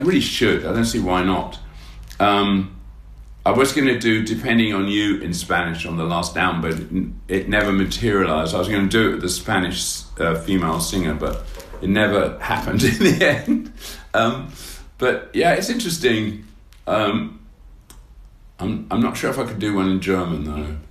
really should. I don't see why not. I was going to do Depending on You in Spanish on the last album, but it never materialized. I was going to do it with the Spanish female singer, but it never happened in the end. But yeah, it's interesting. I'm not sure if I could do one in German though.